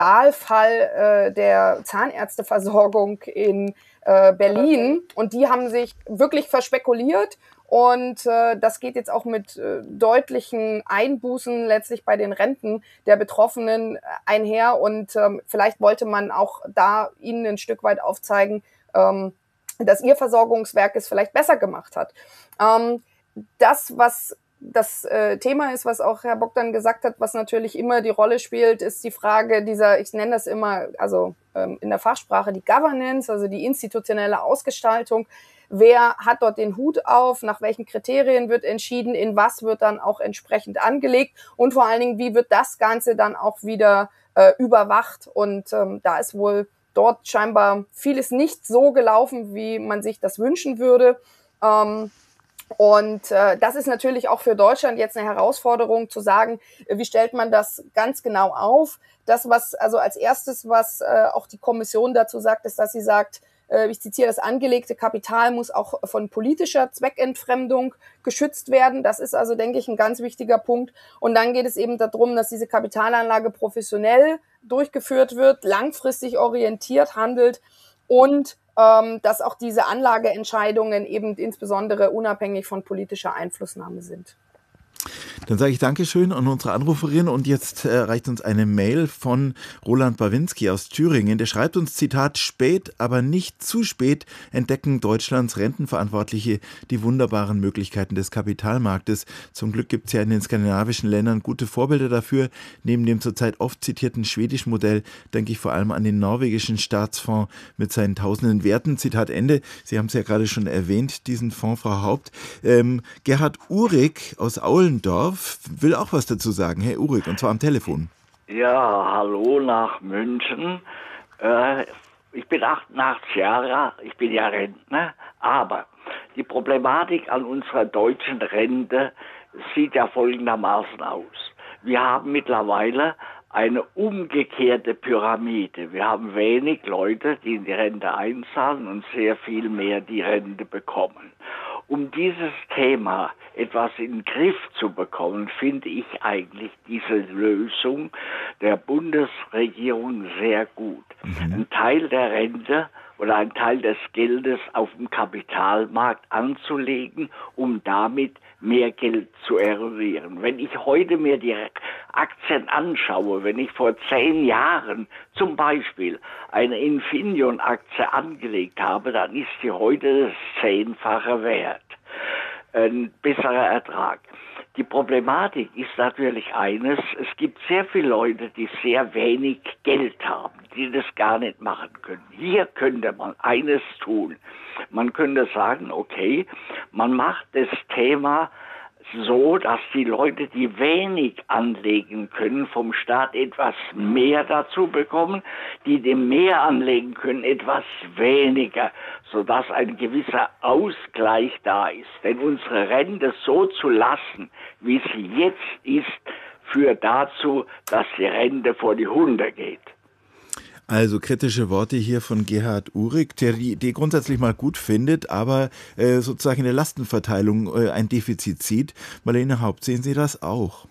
Skandalfall der Zahnärzteversorgung in Berlin. Und die haben sich wirklich verspekuliert. Und das geht jetzt auch mit deutlichen Einbußen letztlich bei den Renten der Betroffenen einher. Und vielleicht wollte man auch da ihnen ein Stück weit aufzeigen, dass ihr Versorgungswerk es vielleicht besser gemacht hat. Das, was das Thema ist, was auch Herr Bogdan gesagt hat, was natürlich immer die Rolle spielt, ist die Frage dieser, ich nenne das immer, also in der Fachsprache die Governance, also die institutionelle Ausgestaltung. Wer hat dort den Hut auf? Nach welchen Kriterien wird entschieden? In was wird dann auch entsprechend angelegt? Und vor allen Dingen, wie wird das Ganze dann auch wieder überwacht? Und da ist wohl dort scheinbar vieles nicht so gelaufen, wie man sich das wünschen würde. Und das ist natürlich auch für Deutschland jetzt eine Herausforderung zu sagen, wie stellt man das ganz genau auf? Das, was also als erstes, was auch die Kommission dazu sagt, ist, dass sie sagt, ich zitiere, das angelegte Kapital muss auch von politischer Zweckentfremdung geschützt werden. Das ist also, denke ich, ein ganz wichtiger Punkt. Und dann geht es eben darum, dass diese Kapitalanlage professionell durchgeführt wird, langfristig orientiert handelt und dass auch diese Anlageentscheidungen eben insbesondere unabhängig von politischer Einflussnahme sind. Dann sage ich Dankeschön an unsere Anruferin und jetzt erreicht uns eine Mail von Roland Bawinski aus Thüringen. Der schreibt uns, Zitat, spät, aber nicht zu spät entdecken Deutschlands Rentenverantwortliche die wunderbaren Möglichkeiten des Kapitalmarktes. Zum Glück gibt es ja in den skandinavischen Ländern gute Vorbilder dafür. Neben dem zurzeit oft zitierten schwedischen Modell denke ich vor allem an den norwegischen Staatsfonds mit seinen tausenden Werten. Zitat Ende. Sie haben es ja gerade schon erwähnt, diesen Fonds, Frau Haupt. Gerhard Uhrig aus Aulendorf will auch was dazu sagen. Herr Uhrig, und zwar am Telefon. Ja, hallo nach München. Ich bin 88 Jahre, ich bin ja Rentner, aber die Problematik an unserer deutschen Rente sieht ja folgendermaßen aus. Wir haben mittlerweile eine umgekehrte Pyramide. Wir haben wenig Leute, die in die Rente einzahlen und sehr viel mehr die Rente bekommen. Um dieses Thema etwas in den Griff zu bekommen, finde ich eigentlich diese Lösung der Bundesregierung sehr gut. Ein Teil der Rente oder ein Teil des Geldes auf dem Kapitalmarkt anzulegen, um damit mehr Geld zu eruieren. Wenn ich heute mir die Aktien anschaue, wenn ich vor 10 Jahren zum Beispiel eine Infineon-Aktie angelegt habe, dann ist sie heute das 10-fache wert. Ein besserer Ertrag. Die Problematik ist natürlich eines, es gibt sehr viele Leute, die sehr wenig Geld haben, die das gar nicht machen können. Hier könnte man eines tun. Man könnte sagen, okay, man macht das Thema so, dass die Leute, die wenig anlegen können, vom Staat etwas mehr dazu bekommen, die dem mehr anlegen können, etwas weniger, sodass ein gewisser Ausgleich da ist. Denn unsere Rente so zu lassen, wie sie jetzt ist, führt dazu, dass die Rente vor die Hunde geht. Also kritische Worte hier von Gerhard Uhrig, der die Idee grundsätzlich mal gut findet, aber sozusagen in der Lastenverteilung ein Defizit sieht. Marlene Haupt, sehen Sie das auch?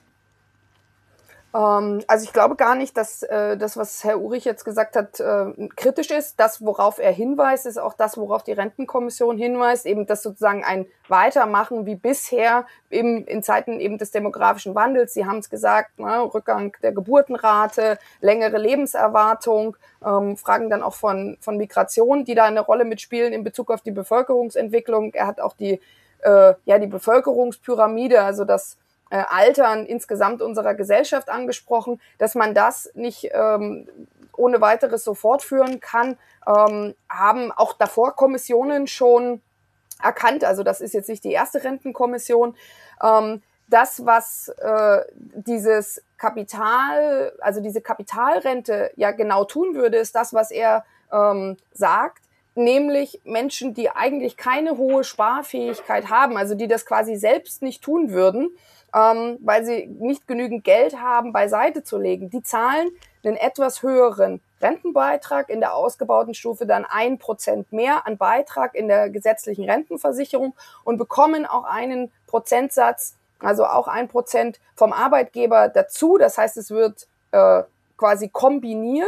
Also ich glaube gar nicht, dass das, was Herr Uhrig jetzt gesagt hat, kritisch ist. Das, worauf er hinweist, ist auch das, worauf die Rentenkommission hinweist, eben das sozusagen ein Weitermachen wie bisher in Zeiten eben des demografischen Wandels. Sie haben es gesagt, ne, Rückgang der Geburtenrate, längere Lebenserwartung, Fragen dann auch von Migration, die da eine Rolle mitspielen in Bezug auf die Bevölkerungsentwicklung. Er hat auch die Bevölkerungspyramide, also das Altern insgesamt unserer Gesellschaft angesprochen, dass man das nicht ohne weiteres so fortführen kann, haben auch davor Kommissionen schon erkannt. Also das ist jetzt nicht die erste Rentenkommission. Das, was dieses Kapital, also diese Kapitalrente ja genau tun würde, ist das, was er sagt, nämlich Menschen, die eigentlich keine hohe Sparfähigkeit haben, also die das quasi selbst nicht tun würden, weil sie nicht genügend Geld haben, beiseite zu legen. Die zahlen einen etwas höheren Rentenbeitrag, in der ausgebauten Stufe dann 1% mehr an Beitrag in der gesetzlichen Rentenversicherung und bekommen auch einen Prozentsatz, also auch 1% vom Arbeitgeber dazu. Das heißt, es wird quasi kombiniert.